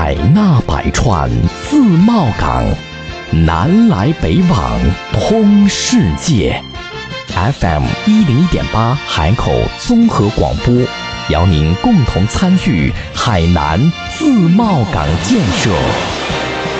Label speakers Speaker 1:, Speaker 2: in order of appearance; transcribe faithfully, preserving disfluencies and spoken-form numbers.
Speaker 1: 海纳百川，自贸港，南来北往，通世界。F M 一零一点八海口综合广播，邀您共同参与海南自贸港建设。